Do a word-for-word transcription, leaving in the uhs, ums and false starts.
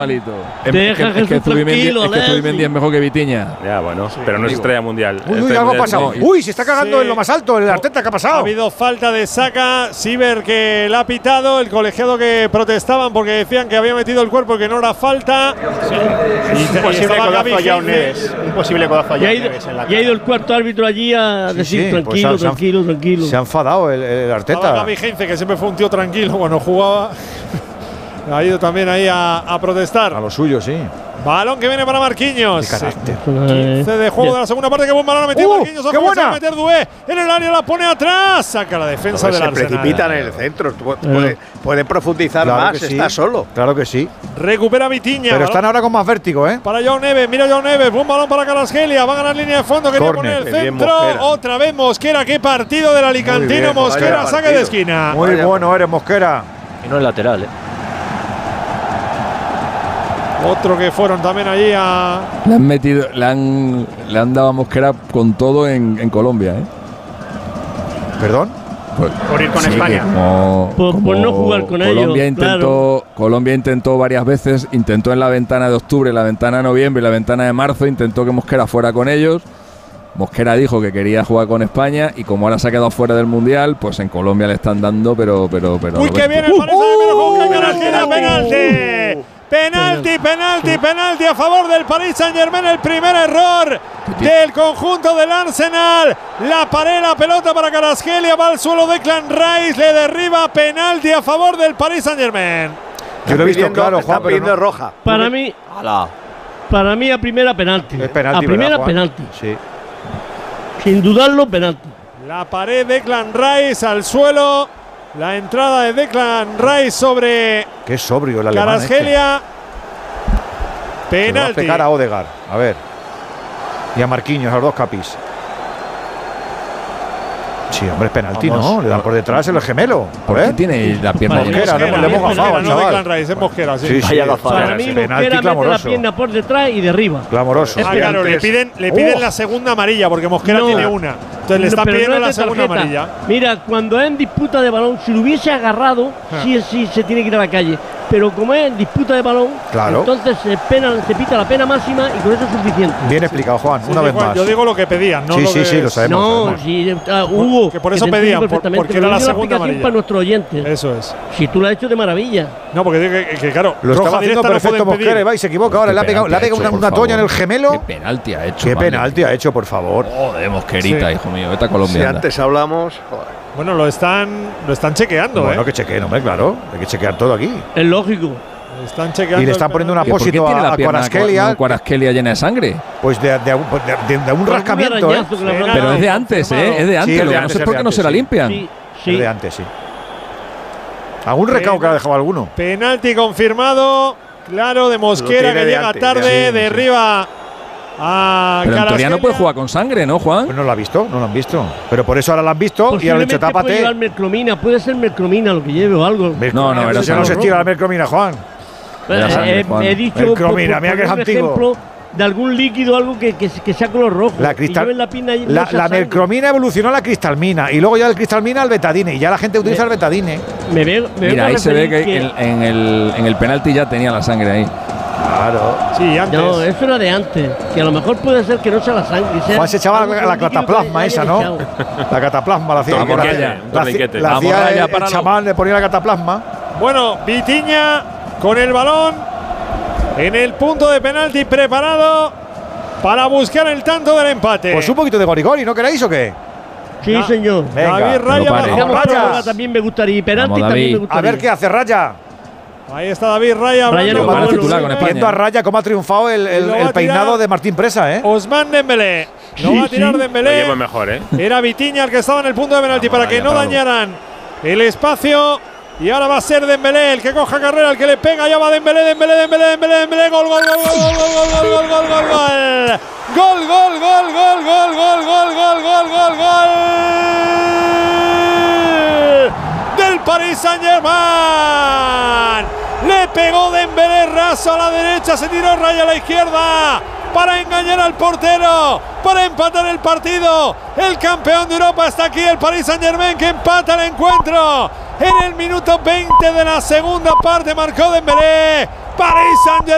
Malito. Es, es, que, es, que Zubimendi, es que Zubimendi es mejor que Vitinha. Ya, bueno, sí, pero no es digo. estrella mundial. Uy, uy, estrella algo ha mundial pasado. no. Uy, se está cagando Sí. en lo más alto, el Arteta, ¿qué ha pasado? Ha habido falta de Saka, Siver que la ha pitado, el colegiado que protestaban porque decían que había metido el cuerpo y que no era falta. Sí. Y, Un posible codazo a Joao Neves. Un posible codazo a Y Joao ha ido, Neves en la y ha ido el cuarto árbitro allí a Sí, decir sí, pues tranquilo, se han- tranquilo, tranquilo. Se ha enfadado el, el Estaba Arteta. Gaby Heinze, que siempre fue un tío tranquilo cuando jugaba. Ha ido también ahí a, a protestar. A lo suyo, sí. Balón que viene para Marquinhos. Qué carácter. quince de juego de la segunda parte. Qué buen balón ha metido ¡Uh! Marquinhos. ¡Qué Ojo, que se va a buena! meter Doué en el área, la pone atrás. Saca la defensa No, del se Arsenal. precipitan en el centro. Puede, puede profundizar Claro más, que sí. está solo. Claro que sí. Recupera Vitinha. Pero están ahora con más vértigo, ¿eh? Para Joao Neves, mira Joao Neves, buen balón para Carrasquelia, va a ganar línea de fondo, quería Córner. poner el Qué bien centro, Mosquera. otra vez Mosquera, qué partido del alicantino, Muy bien, Mosquera, vaya saque partido. de esquina. Muy Vaya. bueno eres, Mosquera. Y no es lateral, ¿eh? Otro que fueron también allí a… Le han metido, le han, le han dado a Mosquera con todo en, en Colombia, ¿eh? ¿Perdón? Pues, Por ir con sí, España. que Como, Pues, como Por- por no jugar con Colombia ellos, intentó, Colombia intentó varias veces, intentó en la ventana de octubre, la ventana de noviembre y la ventana de marzo, intentó que Mosquera fuera con ellos. Mosquera dijo que quería jugar con España y como ahora se ha quedado fuera del Mundial, pues en Colombia le están dando, pero… pero, pero ¡Uy, lo que ves viene tú. el Paris Saint-Germain! ¡Ojo, que Carrasquilla, penalti! Penalti, penalti, penalti a favor del Paris Saint-Germain. El primer error del conjunto del Arsenal. La pared, la pelota para Carrasquilla, va al suelo Declan Rice, le derriba. Penalti a favor del Paris Saint-Germain. Yo lo he visto pidiendo, claro, están Juan, pero pidiendo no. roja. Para mí, ¡Hala! para mí a primera penalti. Es penalti, a primera ¿verdad, Juan? penalti. Sí. Sin dudarlo, penalti. La pared de Declan Rice al suelo. La entrada de Declan Rice sobre Qué sobrio el alemán este. Carrasquilla. Se lo va a Penalti. pegar a Odegaard. A ver. Y a Marquinhos, a los dos capis. Sí, hombre, es penalti, Vamos. ¿no? Le dan por detrás el gemelo. ¿Por ¿Eh? qué tiene la pierna Vale. derecha? Mosquera, le hemos- le hemos Mosquera, gafado al no chaval. Declan Rice, es Mosquera, sí. Sí, sí. Vaya gafada. Para mí, penalti Mosquera mete la clamoroso. pierna por detrás y derriba. Clamoroso. Es Ah, que claro, le antes- piden, le piden ¡Oh! la segunda amarilla porque Mosquera No. tiene una. Entonces le están Pero pidiendo no la es de segunda tarjeta. amarilla. Mira, cuando es en disputa de balón, si lo hubiese agarrado, Ah. sí, sí se tiene que ir a la calle. Pero como es en disputa de balón, Claro. entonces se, pena, se pita la pena máxima y con eso es suficiente. Bien explicado, Juan, Sí, una sí, vez Juan, más. Yo digo lo que pedían, no Sí, lo sí, que sí, lo es. sabemos. No, sabemos. sí, ah, Hugo. que por eso te entiendo pedían, por- perfectamente, porque pero era la yo doy segunda explicación amarilla. para nuestros oyentes. Eso es. Si tú lo has hecho de maravilla. No, porque digo que, que, que, claro, Lo roja estaba haciendo directa no perfecto pueden pedir. Mosquera, va y se equivoca. Ahora ¿Qué le ha pegado, le ha penalti pegado una, hecho, una por toña en el favor? gemelo. ¿Qué penalti ha hecho? Qué vale? penalti ha hecho, por favor. Joder, Mosquerita, Sí. hijo mío. Vete a Si Colombia. anda. antes hablamos. Joder. Bueno, lo están, lo están chequeando, Bueno, ¿eh? que chequeen, hombre, claro. Hay que chequear todo aquí. Es lógico. Están chequeando. Y le el están poniendo una penalti. ¿Por qué apósito tiene a, la a pierna Kvaratskhelia, Kvaratskhelia llena de sangre? pues de, de, de, de- de un Algún rascamiento, ¿eh? arañazo que le habrán Pero dado. es de antes, ¿eh? Es de antes. Sí, es de lo que no antes, sé es por de qué no se la antes, sí. limpian. Sí, Es sí. de antes, sí. Algún recao que ha dejado alguno. Penalti confirmado. Claro, de Mosquera tiene que de llega antes, tarde, sí, sí. derriba a Pero en teoría no puede Kvaratskhelia. jugar con sangre, ¿no, Juan? Pues no lo ha visto, no lo han visto. Pero por eso ahora lo han visto y ahora han Posiblemente dicho puede tápate. llevar mercromina, puede ser mercromina lo que lleve o algo. No, no, era Eso no se estira la mercromina, Juan. Eh, Ya sangre, eh, Juan. he dicho Mercromina, mira que es un antiguo. ejemplo de algún líquido, algo que, que, que sea color rojo. La y cristal, lleve en la, pina y no la, sea la sangre. mercromina evolucionó a la cristalmina y luego ya del cristalmina al betadine y ya la gente utiliza el betadine. Me veo, me Mira, vengo a ahí se ve referir que el- en, el, en el penalti ya tenía la sangre ahí. Claro. Sí, antes. No, eso era de antes. Que a lo mejor puede ser que no sea la sangre. Sea Juan se echaba algo la, con la líquido que cataplasma le esa, hayan ¿no? echado. La cataplasma la hacía. Vamos, la- Raya, un la, torniquete. la Vamos, hacía Raya, el páralo. chamán, le ponía la cataplasma. Bueno, Vitinha con el balón en el punto de penalti preparado para buscar el tanto del empate. Pues un poquito de gorigori, ¿no queréis o qué? Sí, Ya. señor. Venga, David Raya no pare. bajo Dejamos Raya. prórroga también me gustaría. Y penalti Vamos, también David. me gustaría. A ver qué hace Raya. Ahí está David Raya. Raya hablando no con va a Luis titular con Miguel. España. Viendo a Raya cómo ha triunfado el, el- Lo va el a peinado tirar de Martín Presa, ¿eh? Ousmane Dembélé. No Sí, va a tirar sí. Lo Dembélé. llevo mejor, ¿eh? Era Vitinha el que estaba en el punto de penalti Vamos, para que Raya, no páralo. dañaran el espacio. Y ahora va a ser Dembélé el que coja carrera, el que le pega. Ya va Dembélé, Dembélé, Dembélé, Dembélé, Dembélé. Gol, gol, gol, gol, gol, gol, gol, gol, gol, gol, gol. Gol, gol, gol, gol, gol, gol, gol, gol, gol, gol, gol. Del Paris Saint-Germain. Le pegó Dembélé raso a la derecha, se tiró Raya a la izquierda para engañar al portero, para empatar el partido. El campeón de Europa está aquí, el Paris Saint-Germain, que empata el encuentro. En el minuto veinte de la segunda parte marcó Dembélé. Paris Saint-Germain.